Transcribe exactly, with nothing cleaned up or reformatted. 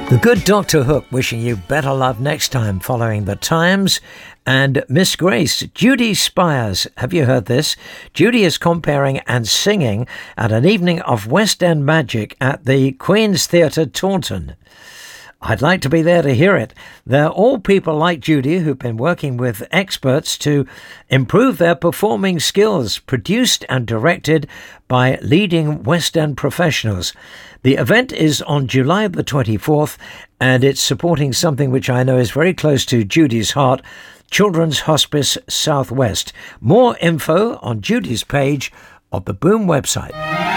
The good Doctor Hook wishing you better love next time following The Times. And Miss Grace, Judy Spires, have you heard this? Judy is comparing and singing at an evening of West End magic at the Queen's Theatre, Taunton. I'd like to be there to hear it. They're all people like Judy who've been working with experts to improve their performing skills, produced and directed by leading West End professionals. The event is on July the twenty-fourth, and it's supporting something which I know is very close to Judy's heart, Children's Hospice Southwest. More info on Judy's page of the Boom website.